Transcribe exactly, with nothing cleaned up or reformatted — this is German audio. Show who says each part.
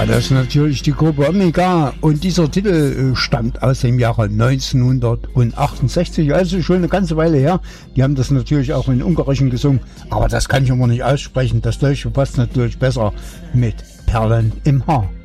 Speaker 1: das ist natürlich die Gruppe Omega und dieser Titel äh, stammt aus dem Jahre neunzehnhundertachtundsechzig, also schon eine ganze Weile her. Die haben das natürlich auch in Ungarischen gesungen, aber das kann ich immer nicht aussprechen. Das Deutsche passt natürlich besser mit Perlen im Haar.